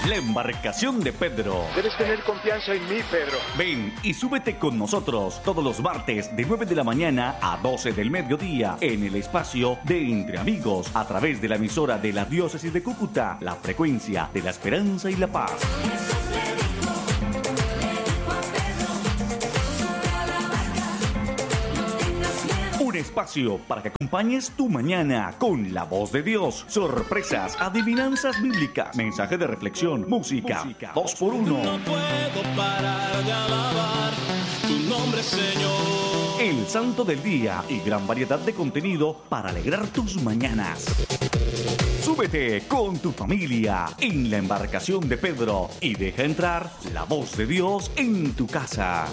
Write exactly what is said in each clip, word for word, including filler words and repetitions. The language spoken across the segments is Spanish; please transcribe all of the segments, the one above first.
La embarcación de Pedro. Debes tener confianza en mí, Pedro. Ven y súbete con nosotros todos los martes de nueve de la mañana a doce del mediodía en el espacio de Entre Amigos a través de la emisora de la Diócesis de Cúcuta, la frecuencia de la esperanza y la paz. Un espacio para que acompañes tu mañana con la voz de Dios, sorpresas, adivinanzas bíblicas, mensaje de reflexión, música, música dos por uno. No puedo parar de alabar tu nombre, Señor. El santo del día y gran variedad de contenido para alegrar tus mañanas. Súbete con tu familia en la embarcación de Pedro y deja entrar la voz de Dios en tu casa.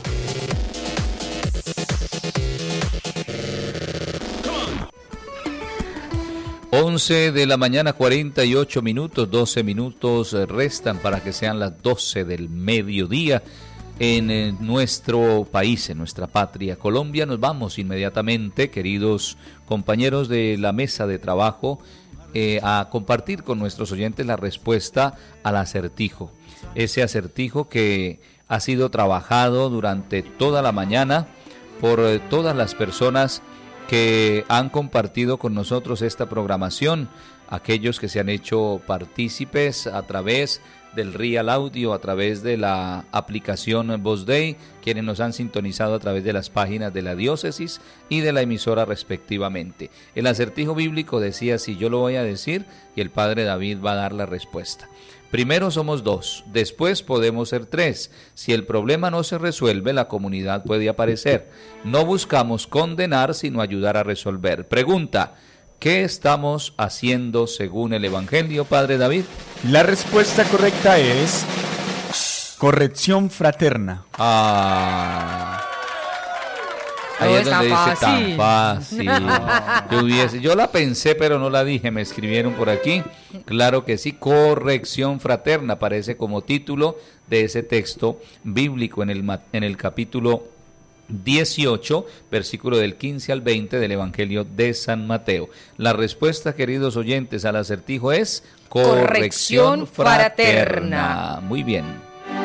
once de la mañana, cuarenta y ocho minutos, doce minutos restan para que sean las doce del mediodía en nuestro país, en nuestra patria Colombia. Nos vamos inmediatamente, queridos compañeros de la mesa de trabajo, eh, a compartir con nuestros oyentes la respuesta al acertijo. Ese acertijo que ha sido trabajado durante toda la mañana por eh, todas las personas que han compartido con nosotros esta programación, aquellos que se han hecho partícipes a través del Real Audio, a través de la aplicación VozDay, quienes nos han sintonizado a través de las páginas de la diócesis y de la emisora respectivamente. El acertijo bíblico decía, si yo lo voy a decir, y el padre David va a dar la respuesta. Primero somos dos, después podemos ser tres. Si el problema no se resuelve, la comunidad puede aparecer. No buscamos condenar, sino ayudar a resolver. Pregunta, ¿qué estamos haciendo según el Evangelio, padre David? La respuesta correcta es corrección fraterna. Ah... Ahí Oh, es donde está dice tan fácil. Yo, hubiese, yo la pensé, pero no la dije, me escribieron por aquí. Claro que sí, corrección fraterna, aparece como título de ese texto bíblico en el, en el capítulo dieciocho, versículo del quince al veinte del Evangelio de San Mateo. La respuesta, queridos oyentes, al acertijo es corrección, corrección fraterna. fraterna. Muy bien.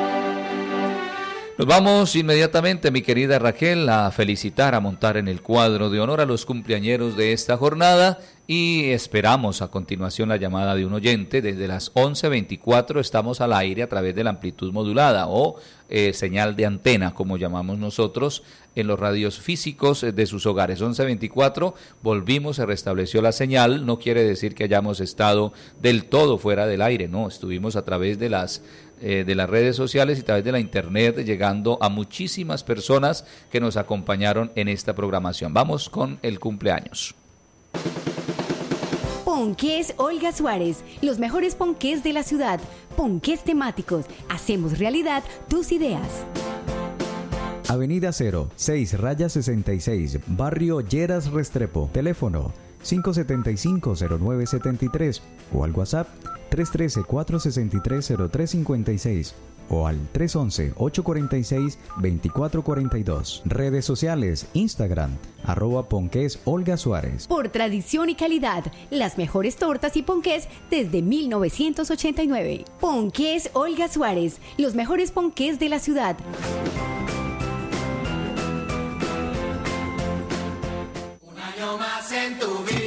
Nos vamos inmediatamente, mi querida Raquel, a felicitar, a montar en el cuadro de honor a los cumpleañeros de esta jornada y esperamos a continuación la llamada de un oyente. Desde las once veinticuatro estamos al aire a través de la amplitud modulada o eh, señal de antena, como llamamos nosotros, en los radios físicos de sus hogares. once veinticuatro, volvimos, se restableció la señal, no quiere decir que hayamos estado del todo fuera del aire, no, estuvimos a través de las Eh, de las redes sociales y a través de la internet, llegando a muchísimas personas que nos acompañaron en esta programación. Vamos con el cumpleaños. Ponqués Olga Suárez, los mejores ponqués de la ciudad, ponqués temáticos, hacemos realidad tus ideas. Avenida Cero, seis raya sesenta y seis, Barrio Lleras Restrepo, teléfono cinco siete cinco, cero nueve siete tres o al WhatsApp tres uno tres, cuatro seis tres, cero tres cinco seis o al tres once, ocho cuarenta y seis, veinticuatro cuarenta y dos. Redes sociales, Instagram, arroba Ponqués Olga Suárez. Por tradición y calidad, las mejores tortas y ponqués desde mil novecientos ochenta y nueve. Ponqués Olga Suárez, los mejores ponqués de la ciudad. Un año más en tu vida.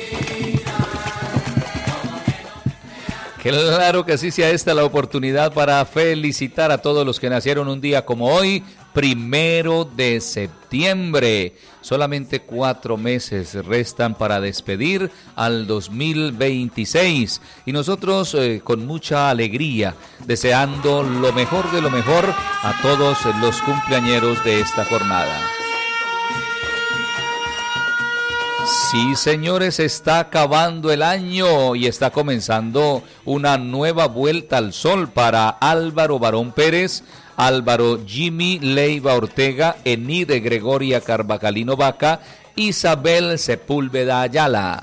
Claro que sí, sea esta la oportunidad para felicitar a todos los que nacieron un día como hoy, primero de septiembre. Solamente cuatro meses restan para despedir al dos mil veintiséis. Y nosotros eh, con mucha alegría, deseando lo mejor de lo mejor a todos los cumpleañeros de esta jornada. Sí, señores, está acabando el año y está comenzando una nueva vuelta al sol para Álvaro Barón Pérez, Álvaro Jimmy Leiva Ortega, Enide Gregoria Carvacalino Vaca, Isabel Sepúlveda Ayala.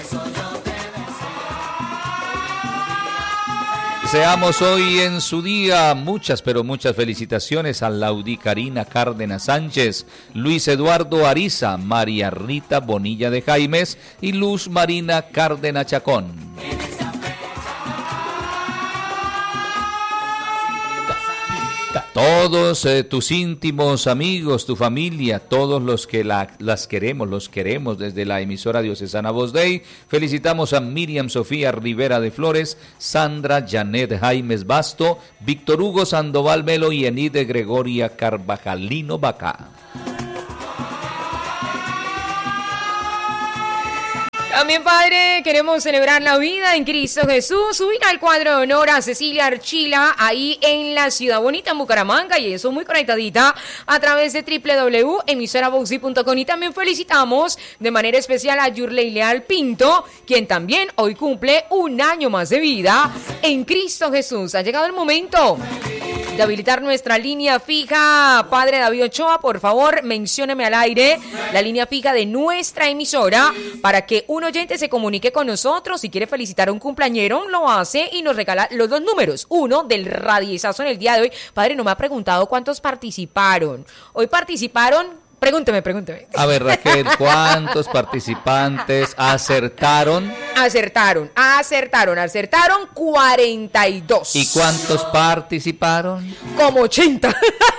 Deseamos hoy en su día muchas, pero muchas felicitaciones a Laudi Karina Cárdenas Sánchez, Luis Eduardo Ariza, María Rita Bonilla de Jaimes y Luz Marina Cárdenas Chacón. Todos eh, tus íntimos amigos, tu familia, todos los que la, las queremos, los queremos desde la emisora diocesana Voz Dei. Felicitamos a Miriam Sofía Rivera de Flores, Sandra Janet Jaimes Basto, Víctor Hugo Sandoval Melo y Enide Gregoria Carvajalino Bacá. También, Padre, queremos celebrar la vida en Cristo Jesús. Ubica el cuadro de honor a Cecilia Archila ahí en la Ciudad Bonita, en Bucaramanga, y eso muy conectadita a través de doble u doble u doble u punto emisora vox dei punto com. Y también felicitamos de manera especial a Yurley Leal Pinto, quien también hoy cumple un año más de vida en Cristo Jesús. Ha llegado el momento de habilitar nuestra línea fija. Padre David Ochoa, por favor, mencióneme al aire la línea fija de nuestra emisora para que un oyente se comunique con nosotros. Si quiere felicitar a un cumpleañero, lo hace y nos regala los dos números. Uno del radiezazo en el día de hoy. Padre, no me ha preguntado cuántos participaron. Hoy participaron... Pregúnteme, pregúnteme. A ver, Raquel, ¿cuántos participantes acertaron? Acertaron, acertaron, acertaron cuarenta y dos. ¿Y cuántos participaron? Como ochenta.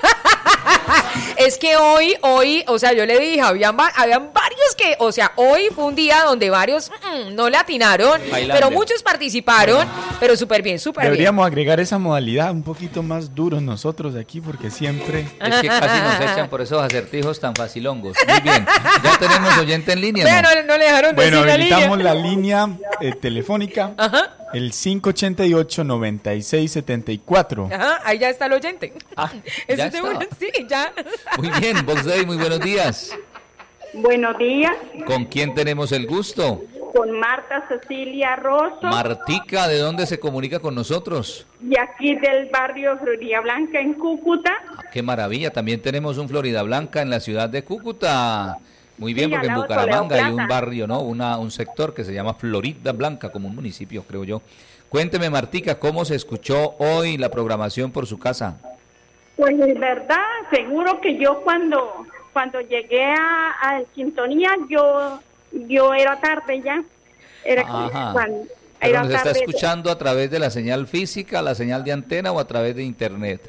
Es que hoy, hoy, o sea, yo le dije, habían, habían varios que, o sea, hoy fue un día donde varios mm, no le atinaron, Highlander. Pero muchos participaron, bueno, pero súper bien, súper bien. Deberíamos agregar esa modalidad un poquito más duros nosotros aquí, porque siempre... Es que casi nos echan por esos acertijos tan facilongos. Muy bien, ya tenemos oyente en línea, ¿no? No, no le dejaron bueno, decir la línea. habilitamos la línea eh, telefónica. Ajá. El cinco ochenta y ocho, noventa y seis setenta y cuatro. Ajá, ahí ya está el oyente. Ah, ya está. Una, sí, ya. Muy bien, Vox Dei, muy buenos días. Buenos días. ¿Con quién tenemos el gusto? Con Marta Cecilia Rosso. Martica, ¿de dónde se comunica con nosotros? Y aquí del barrio Florida Blanca en Cúcuta. Ah, qué maravilla, también tenemos un Florida Blanca en la ciudad de Cúcuta. Muy bien, sí, porque en Bucaramanga hay un barrio, ¿no? Una, un sector que se llama Florida Blanca, como un municipio, creo yo. Cuénteme, Martica, ¿cómo se escuchó hoy la programación por su casa? Pues es verdad, seguro que yo cuando cuando llegué a, a Sintonía, yo yo era tarde ya. Era Ajá. Cuando, ¿Pero era nos tarde está escuchando a través de la señal física, la señal de antena o a través de internet?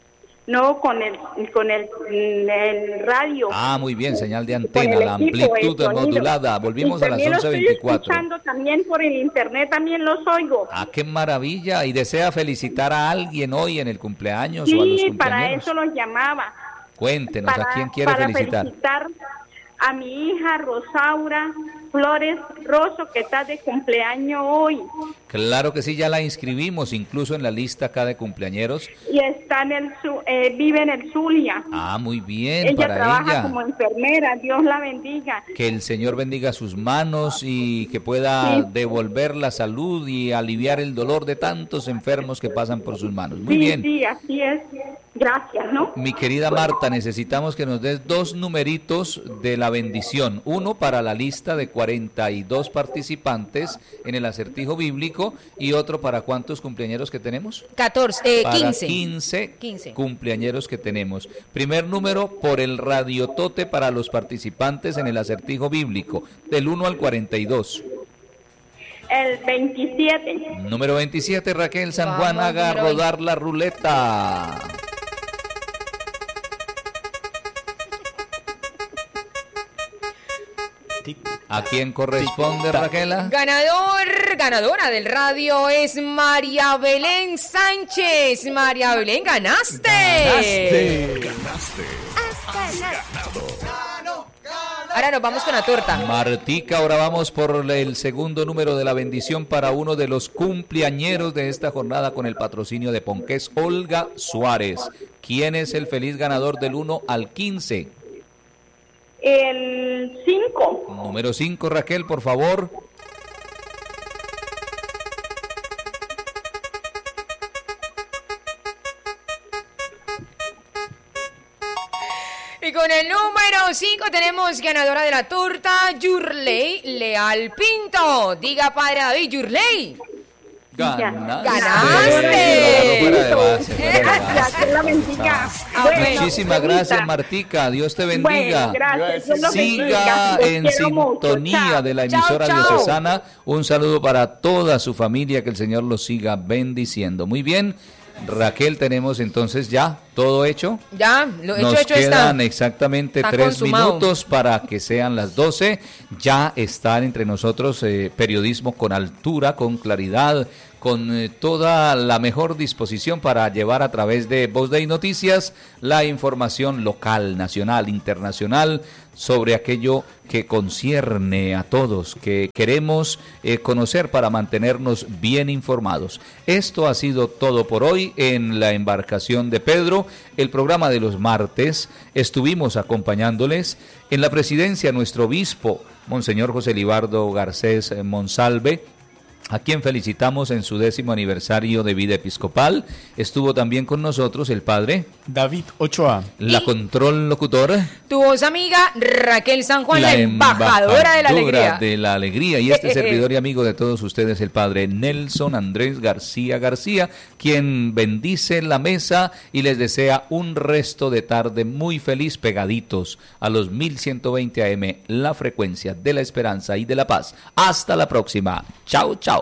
No, con el con el, el radio. Ah, muy bien, señal de antena, la amplitud modulada. Volvimos a las once veinticuatro. Escuchando también por el internet, también los oigo. Ah, qué maravilla. ¿Y desea felicitar a alguien hoy en el cumpleaños sí, o a los cumpleaños? Para eso los llamaba. Cuéntenos, para, ¿a quién quiere para felicitar? felicitar a mi hija Rosaura Flores Rosso, que está de cumpleaños hoy. Claro que sí, ya la inscribimos, incluso en la lista acá de cumpleañeros. Y está en el eh, vive en el Zulia. Ah, muy bien, ella para trabaja ella. como enfermera, Dios la bendiga. Que el Señor bendiga sus manos y que pueda sí. devolver la salud y aliviar el dolor de tantos enfermos que pasan por sus manos. Muy sí, bien. Sí, así es. Gracias, ¿no? Mi querida Marta, necesitamos que nos des dos numeritos de la bendición. Uno para la lista de cuarenta y dos participantes en el acertijo bíblico y otro para ¿cuántos cumpleañeros que tenemos? catorce, eh, para quince. quince. quince Cumpleañeros que tenemos. Primer número por el radiotote para los participantes en el acertijo bíblico, del uno al cuarenta y dos. El veintisiete. Número veintisiete, Raquel San Vamos, Juan, haga rodar veinte. La ruleta. ¿A quién corresponde, Raquela? Ganador, ganadora del radio es María Belén Sánchez. María Belén, ganaste. Ganaste. Ganaste. Has ganado. Ahora nos vamos con la torta. Martica, ahora vamos por el segundo número de la bendición para uno de los cumpleañeros de esta jornada con el patrocinio de Ponqués, Olga Suárez. ¿Quién es el feliz ganador del uno al quince? El cinco. Número cinco, Raquel, por favor. Y con el número cinco tenemos ganadora de la torta, Yurley Leal Pinto. Diga, padre David, Yurley. Ganaste. Ganaste. Fuera de base, fuera de base. Gracias, la bendiga. Bueno, muchísimas gracias, Martica. Dios te bendiga. Bueno, gracias. Dios Siga bendiga. en sintonía mucho. de la emisora Chao, chao. diocesana. Un saludo para toda su familia. Que el Señor los siga bendiciendo. Muy bien. Raquel, tenemos entonces ya todo hecho. Ya, lo hecho, Nos hecho está. Nos quedan exactamente está tres consumado. minutos para que sean las doce. Ya están entre nosotros eh, periodismo con altura, con claridad, con eh, toda la mejor disposición para llevar a través de Voz Day Noticias la información local, nacional, internacional, sobre aquello que concierne a todos, que queremos eh, conocer para mantenernos bien informados. Esto ha sido todo por hoy en la embarcación de Pedro, el programa de los martes. Estuvimos acompañándoles en la presidencia nuestro obispo, Monseñor José Libardo Garcés Monsalve, a quien felicitamos en su décimo aniversario de vida episcopal. Estuvo también con nosotros el padre David Ochoa, la y control locutor, tu voz amiga Raquel San Juan, la, la embajadora, embajadora de la alegría. de la alegría, y este servidor y amigo de todos ustedes, el padre Nelson Andrés García García, quien bendice la mesa y les desea un resto de tarde muy feliz, pegaditos a los mil ciento veinte A M, la frecuencia de la esperanza y de la paz. Hasta la próxima. Chao, chao.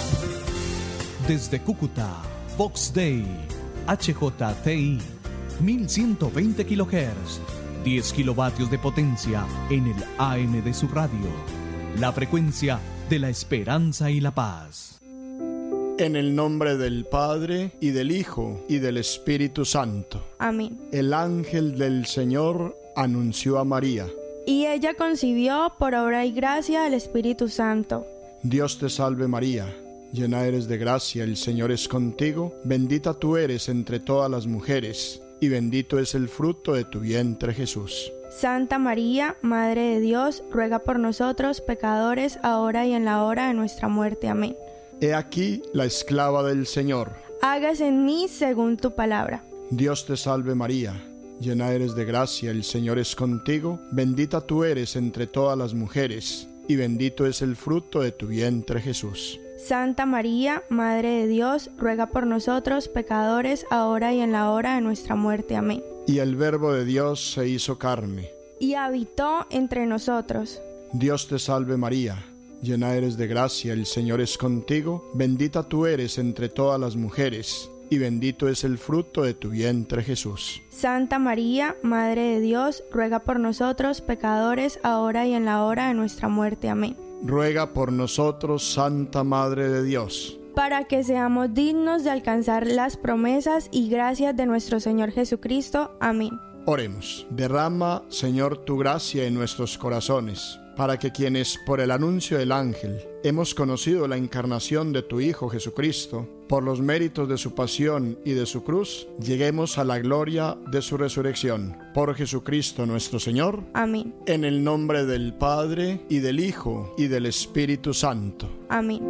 Desde Cúcuta, Vox Day, H J T I, mil ciento veinte kilohertz, diez kilovatios de potencia en el A M de su radio. La frecuencia de la esperanza y la paz. En el nombre del Padre, y del Hijo, y del Espíritu Santo. Amén. El ángel del Señor anunció a María. Y ella concibió por obra y gracia del Espíritu Santo. Dios te salve María, llena eres de gracia, el Señor es contigo, bendita tú eres entre todas las mujeres, y bendito es el fruto de tu vientre Jesús. Santa María, Madre de Dios, ruega por nosotros pecadores, ahora y en la hora de nuestra muerte. Amén. He aquí la esclava del Señor. Hágase en mí según tu palabra. Dios te salve María, llena eres de gracia, el Señor es contigo, bendita tú eres entre todas las mujeres, y bendito es el fruto de tu vientre Jesús. Santa María, Madre de Dios, ruega por nosotros pecadores, ahora y en la hora de nuestra muerte. Amén. Y el Verbo de Dios se hizo carne, y habitó entre nosotros. Dios te salve María, llena eres de gracia, el Señor es contigo, bendita tú eres entre todas las mujeres, y bendito es el fruto de tu vientre Jesús. Santa María, Madre de Dios, ruega por nosotros pecadores, ahora y en la hora de nuestra muerte. Amén. Ruega por nosotros, Santa Madre de Dios, para que seamos dignos de alcanzar las promesas y gracias de nuestro Señor Jesucristo. Amén. Oremos. Derrama, Señor, tu gracia en nuestros corazones, para que quienes por el anuncio del ángel hemos conocido la encarnación de tu Hijo Jesucristo, por los méritos de su pasión y de su cruz, lleguemos a la gloria de su resurrección. Por Jesucristo nuestro Señor. Amén. En el nombre del Padre, y del Hijo, y del Espíritu Santo. Amén.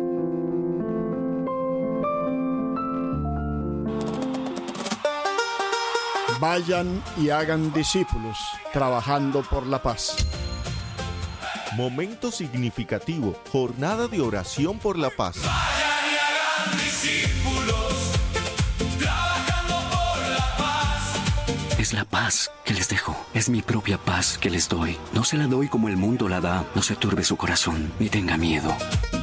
Vayan y hagan discípulos, trabajando por la paz. Momento significativo, jornada de oración por la paz. Vayan y hagan discípulos, trabajando por la paz. Es la paz que les dejo, es mi propia paz que les doy. No se la doy como el mundo la da, no se turbe su corazón, ni tenga miedo.